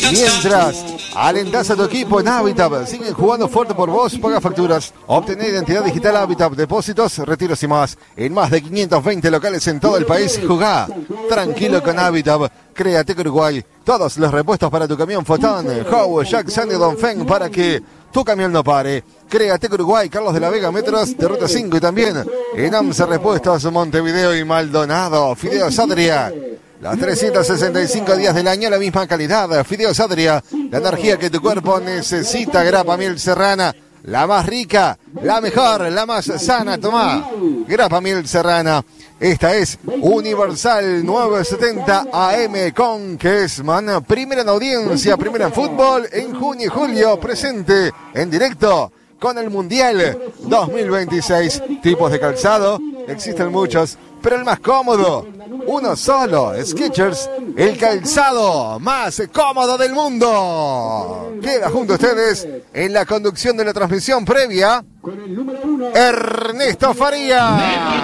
Mientras alentás a tu equipo en Habitat, siguen jugando fuerte por vos, paga facturas, obtener identidad digital Habitat, depósitos, retiros y más. En más de 520 locales en todo el país, jugá tranquilo con Habitat. Createc Uruguay, todos los repuestos para tu camión Fotón, Howard, Jack, Sandy, Dongfeng, para que tu camión no pare. Createc Uruguay, Carlos de la Vega, metros de ruta 5 y también en AMSA Repuestos, Montevideo y Maldonado. Fideos Adria, los 365 días del año, la misma calidad. Fideos Adria, la energía que tu cuerpo necesita. Grapa Miel Serrana, la más rica, la mejor, la más sana. Tomá, Grapa Miel Serrana. Esta es Universal 970 AM con Kessman. Primera en audiencia, primera en fútbol en junio y julio. Presente en directo con el Mundial 2026. Tipos de calzado, existen muchos, pero el más cómodo, uno solo. Skechers, el calzado más cómodo del mundo. Queda junto a ustedes en la conducción de la transmisión previa Ernesto Faría.